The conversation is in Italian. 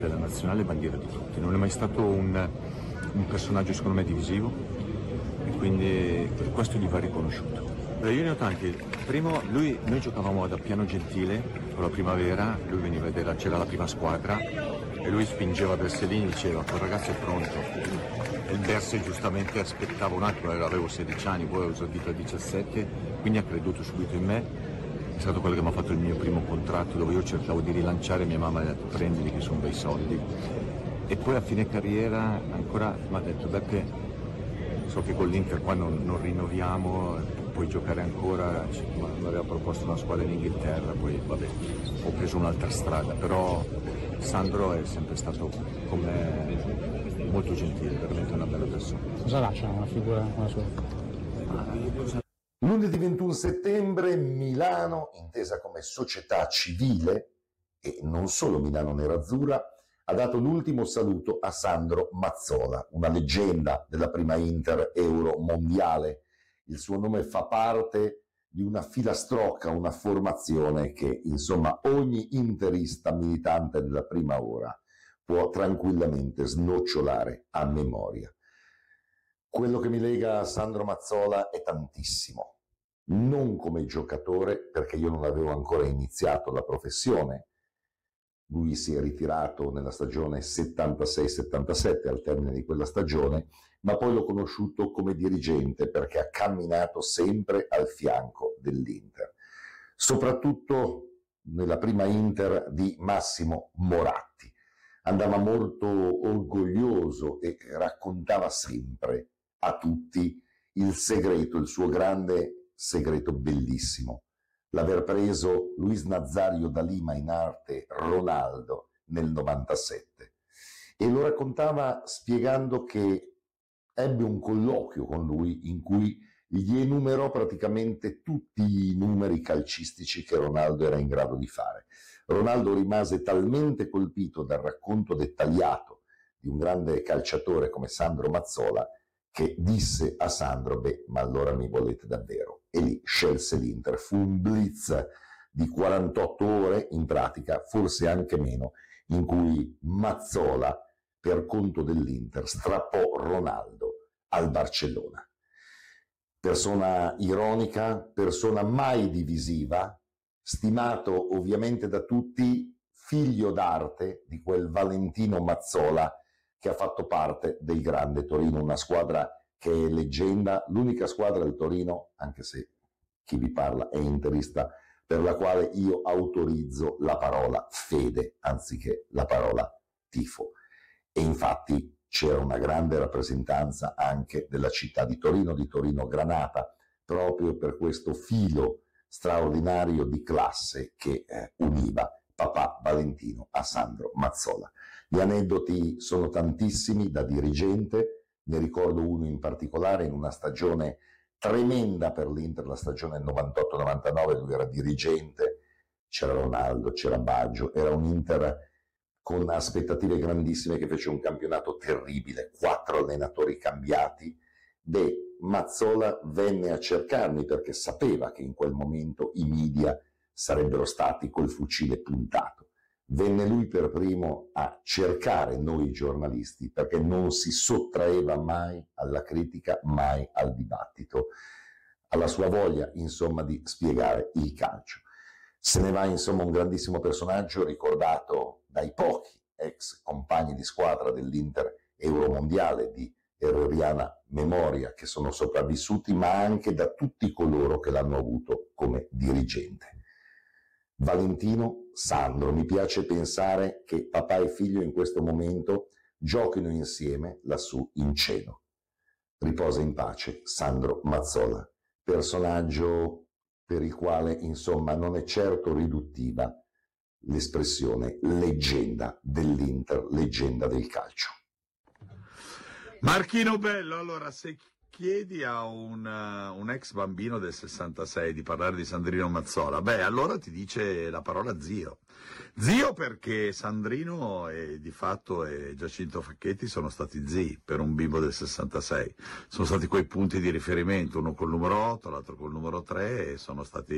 della nazionale bandiera di tutti, non è mai stato un personaggio secondo me divisivo e quindi per questo gli va riconosciuto. Io ne ho tanti. Primo, noi giocavamo da Piano Gentile con la Primavera, lui veniva a vedere, c'era la prima squadra e lui spingeva Berselini e diceva quel ragazzo è pronto. E il Berse giustamente aspettava un attimo, avevo 16 anni, poi ho esordito a 17, quindi ha creduto subito in me. È stato quello che mi ha fatto il mio primo contratto dove io cercavo di rilanciare, mia mamma mi ha detto prendili che sono bei soldi. E poi a fine carriera ancora mi ha detto Beppe, so che con l'Inter qua non rinnoviamo, puoi giocare ancora, mi aveva proposto una squadra in Inghilterra, poi vabbè, ho preso un'altra strada, però Sandro è sempre stato con me molto gentile, veramente una bella persona. Cosa lascia una figura come la sua? Lunedì 21 settembre Milano, intesa come società civile, e non solo Milano Nerazzurra, ha dato l'ultimo saluto a Sandro Mazzola, una leggenda della prima Inter Euro mondiale. Il suo nome fa parte di una filastrocca, una formazione che, insomma, ogni interista militante della prima ora può tranquillamente snocciolare a memoria. Quello che mi lega a Sandro Mazzola è tantissimo, non come giocatore, perché io non avevo ancora iniziato la professione. Lui si è ritirato nella stagione 76-77, al termine di quella stagione, ma poi l'ho conosciuto come dirigente perché ha camminato sempre al fianco dell'Inter. Soprattutto nella prima Inter di Massimo Moratti. Andava molto orgoglioso e raccontava sempre a tutti il segreto, il suo grande segreto bellissimo. L'aver preso Luis Nazario da Lima in arte Ronaldo nel 97. E lo raccontava spiegando che ebbe un colloquio con lui in cui gli enumerò praticamente tutti i numeri calcistici che Ronaldo era in grado di fare. Ronaldo rimase talmente colpito dal racconto dettagliato di un grande calciatore come Sandro Mazzola che disse a Sandro, beh, ma allora mi volete davvero? E lì scelse l'Inter. Fu un blitz di 48 ore, in pratica, forse anche meno, in cui Mazzola, per conto dell'Inter, strappò Ronaldo al Barcellona. Persona ironica, persona mai divisiva, stimato ovviamente da tutti, figlio d'arte di quel Valentino Mazzola che ha fatto parte del grande Torino, una squadra che è leggenda, l'unica squadra del Torino, anche se chi vi parla è interista, per la quale io autorizzo la parola fede anziché la parola tifo. E infatti c'era una grande rappresentanza anche della città di Torino Granata, proprio per questo filo straordinario di classe che univa papà Valentino a Sandro Mazzola. Gli aneddoti sono tantissimi da dirigente, ne ricordo uno in particolare in una stagione tremenda per l'Inter, la stagione 98-99, lui era dirigente, c'era Ronaldo, c'era Baggio, era un Inter con aspettative grandissime che fece un campionato terribile, 4 allenatori cambiati. Beh, Mazzola venne a cercarmi perché sapeva che in quel momento i media sarebbero stati col fucile puntato. Venne lui per primo a cercare noi giornalisti perché non si sottraeva mai alla critica, mai al dibattito, alla sua voglia insomma di spiegare il calcio. Se ne va insomma un grandissimo personaggio ricordato dai pochi ex compagni di squadra dell'Inter Euromondiale di erroriana memoria che sono sopravvissuti, ma anche da tutti coloro che l'hanno avuto come dirigente. Valentino, Sandro, mi piace pensare che papà e figlio in questo momento giochino insieme lassù in cielo. Riposa in pace Sandro Mazzola, personaggio per il quale insomma non è certo riduttiva l'espressione leggenda dell'Inter, leggenda del calcio. Marchino Bello, allora se chiedi a un ex bambino del 66 di parlare di Sandrino Mazzola, beh allora ti dice la parola zio. Zio perché Sandrino e di fatto e Giacinto Facchetti sono stati zii per un bimbo del 66. Sono stati quei punti di riferimento, uno col numero 8, l'altro col numero 3 e sono stati